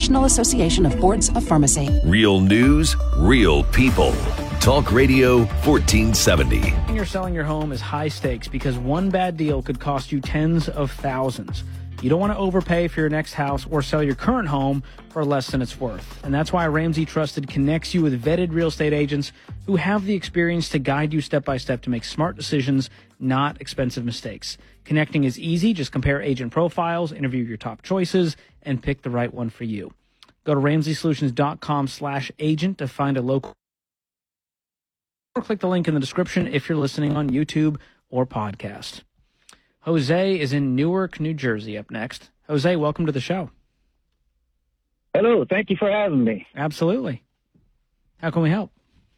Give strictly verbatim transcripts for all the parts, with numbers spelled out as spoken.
National Association of Boards of Pharmacy. Real news, real people. Talk Radio fourteen seventy. When you're selling your home is high stakes because one bad deal could cost you tens of thousands. You don't want to overpay for your next house or sell your current home for less than it's worth. And that's why Ramsey Trusted connects you with vetted real estate agents who have the experience to guide you step by step to make smart decisions, not expensive mistakes. Connecting is easy. Just compare agent profiles, interview your top choices, and pick the right one for you. Go to ramsey solutions dot com slash agent to find a local, or click the link in the description if you're listening on YouTube or podcast. Jose is in Newark, New Jersey up next. Jose, welcome to the show. Hello, thank you for having me. Absolutely. How can we help?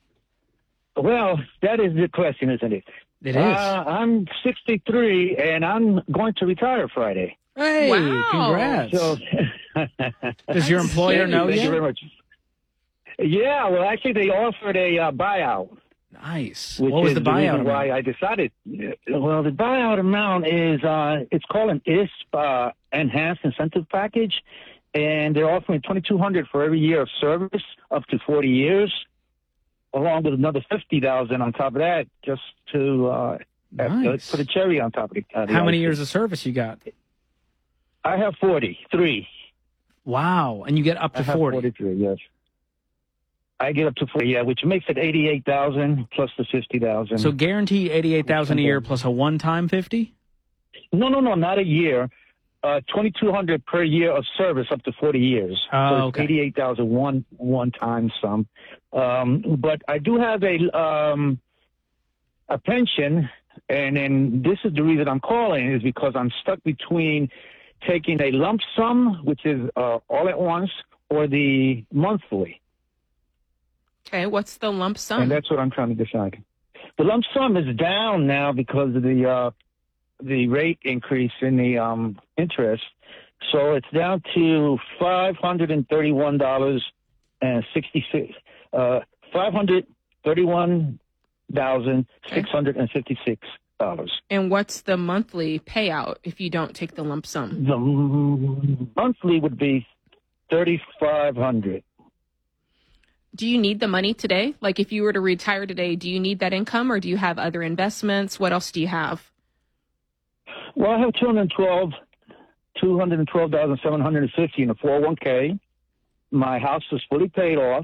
Well, that is the question, isn't it? It is. Uh, I'm sixty-three, and I'm going to retire Friday. Hey, Wow. congrats. So, Does your employer know Thank you? you very much. Yeah, well, actually, they offered a uh, buyout. Nice. Which What was is the buyout reason why amount? I decided. Well, the buyout amount is uh, it's called an I S P uh, Enhanced Incentive Package, and they're offering twenty-two hundred dollars for every year of service up to forty years, along with another fifty thousand dollars on top of that, just to uh, Nice. put a cherry on top of it. Uh, the How many icing. years of service you got? I have forty-three. Wow. And you get up to I have forty. forty-three. Yes. I get up to forty, yeah, which makes it eighty-eight thousand plus the fifty thousand. So guarantee eighty-eight thousand a year plus a one-time fifty? No, no, no, not a year. Uh, twenty-two hundred per year of service up to forty years. Oh, so it's okay. eighty-eight thousand one one time sum. Um, but I do have a um, a pension, and then this is the reason I'm calling is because I'm stuck between taking a lump sum, which is uh, all at once, or the monthly. Okay, what's the lump sum? And that's what I'm trying to decide. The lump sum is down now because of the uh, the rate increase in the um, interest. So it's down to five hundred and thirty-one dollars and sixty-six. Uh, five hundred thirty-one thousand six hundred and fifty-six dollars. And what's the monthly payout if you don't take the lump sum? The monthly would be thirty-five hundred. Do you need the money today? Like if you were to retire today, do you need that income or do you have other investments? What else do you have? Well, I have two hundred twelve, two hundred twelve thousand seven hundred fifty in a four oh one k. My house is fully paid off.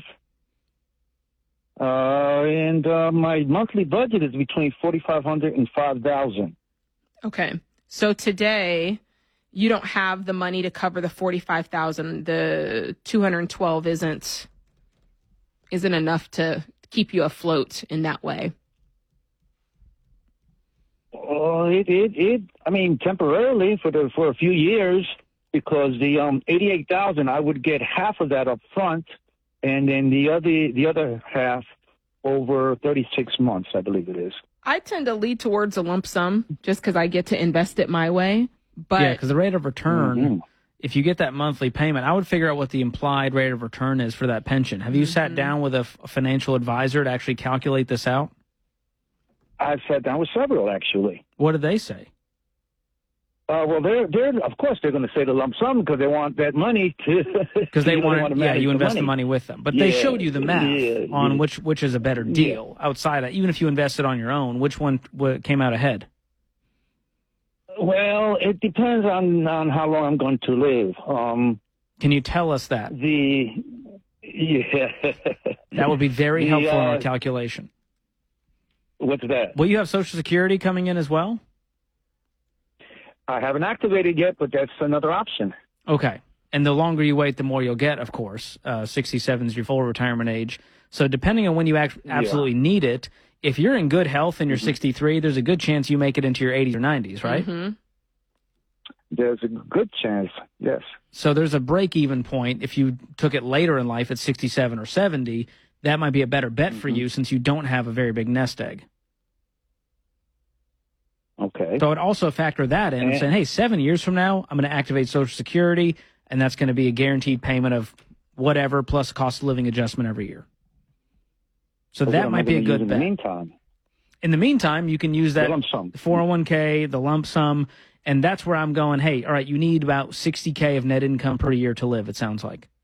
Uh, and uh, my monthly budget is between forty-five hundred and five thousand. Okay. So today you don't have the money to cover the forty-five thousand. The two hundred twelve isn't isn't enough to keep you afloat in that way. Oh, it, it, it, I mean, temporarily for the, for a few years, because the, um, eighty-eight thousand, I would get half of that up front, and then the other, the other half over thirty-six months, I believe it is. I tend to lead towards a lump sum just because I get to invest it my way. But Yeah, because the rate of return, Mhm. if you get that monthly payment, I would figure out what the implied rate of return is for that pension. Have you sat down with a, f- a financial advisor to actually calculate this out? I've sat down with several, actually. What did they say? Uh, well, they're, they're, of course, they're going to say the lump sum because they want that money to. Because they you know, want, to yeah, manage you the invest the money. money with them. But they Yeah, showed you the math yeah, on yeah. which which is a better deal outside of, even if you invested on your own, which one w- came out ahead? Well, it depends on, on how long I'm going to live. Um, Can you tell us that? the yeah. That would be very The, helpful in our uh, calculation. What's that? Will you have Social Security coming in as well? I haven't activated yet, but that's another option. Okay. And the longer you wait, the more you'll get, of course. Uh, sixty-seven is your full retirement age. So depending on when you act- absolutely need it, if you're in good health and you're Mm-hmm. sixty-three, there's a good chance you make it into your eighties or nineties, right? Mhm. There's a good chance, yes. So there's a break-even point. If you took it later in life at sixty-seven or seventy, that might be a better bet for Mhm. you since you don't have a very big nest egg. Okay. So I'd also factor that in, And- saying, hey, seven years from now, I'm going to activate Social Security, and that's going to be a guaranteed payment of whatever plus cost of living adjustment every year. So So what that am I might be a gonna use good in bet. the meantime. In the meantime, you can use that The lump sum. four oh one k, the lump sum, and that's where I'm going, hey, all right, you need about sixty K of net income per year to live, it sounds like.